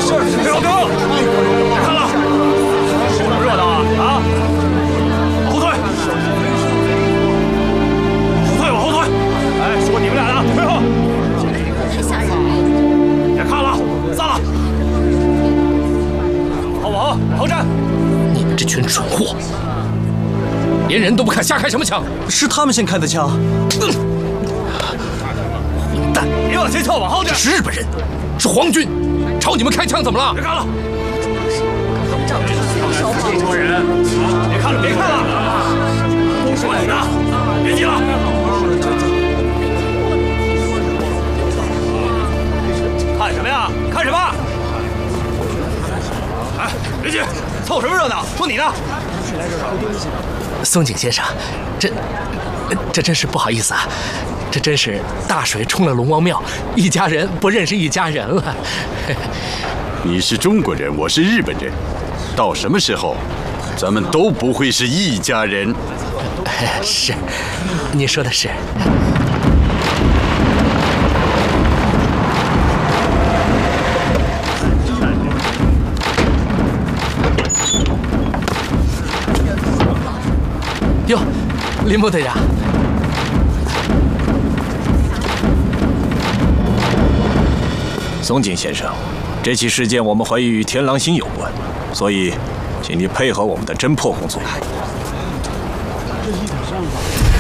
别老哥，别看了，这么热闹啊！往后退，往后退！哎，说你们俩的，退后！ 太吓人了！ 别看了，散了！往后站！ 你们这群蠢货，连人都不看，瞎开什么枪？ 是他们先开的枪。 混蛋！ 别往前跳，往后点！ 这是日本人，是皇军，朝你们开枪怎么了？ 别看了！ 这桌人，别看了，别看了！都说你呢，别急了。看什么呀？看什么？哎，别急，凑什么热闹？说你呢？ 松井先生，这真是不好意思啊，这真是大水冲了龙王庙，一家人不认识一家人了。 你是中国人，我是日本人，到什么时候，咱们都不会是一家人。 是，你说的是。哟，林木队长。 松井先生，这起事件我们怀疑与天狼星有关，所以请你配合我们的侦破工作。这一点上吧。